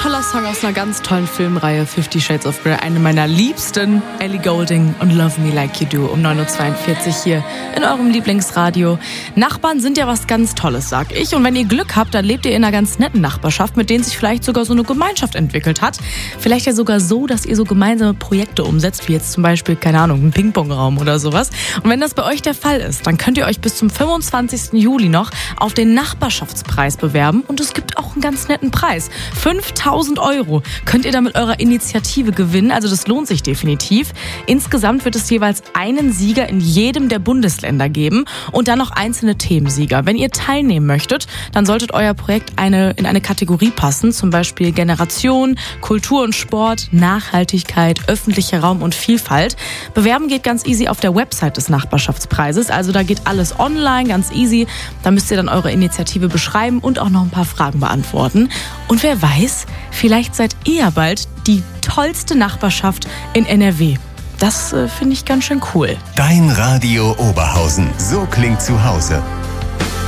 toller Song aus einer ganz tollen Filmreihe, 50 Shades of Grey. Eine meiner liebsten, Ellie Goulding und Love Me Like You Do um 9.42 Uhr hier in eurem Lieblingsradio. Nachbarn sind ja was ganz Tolles, sag ich. Und wenn ihr Glück habt, dann lebt ihr in einer ganz netten Nachbarschaft, mit denen sich vielleicht sogar so eine Gemeinschaft entwickelt hat. Vielleicht ja sogar so, dass ihr so gemeinsame Projekte umsetzt, wie jetzt zum Beispiel, keine Ahnung, einen Ping-Pong-Raum oder sowas. Und wenn das bei euch der Fall ist, dann könnt ihr euch bis zum 25. Juli noch auf den Nachbarschaftspreis bewerben. Und es gibt auch einen ganz netten Preis. 5.000 € könnt ihr da mit eurer Initiative gewinnen. Also das lohnt sich definitiv. Insgesamt wird es jeweils einen Sieger in jedem der Bundesländer geben und dann noch einzelne Themensieger. Wenn ihr teilnehmen möchtet, dann solltet euer Projekt in eine Kategorie passen. Zum Beispiel Generation, Kultur und Sport, Nachhaltigkeit, öffentlicher Raum und Vielfalt. Bewerben geht ganz easy auf der Website des Nachbarschaftspreises. Also da geht alles online, ganz easy. Da müsst ihr dann eure Initiative beschreiben und auch noch ein paar Fragen beantworten. Und wer weiß, vielleicht seid ihr ja bald die tollste Nachbarschaft in NRW. Das finde ich ganz schön cool. Dein Radio Oberhausen. So klingt zu Hause.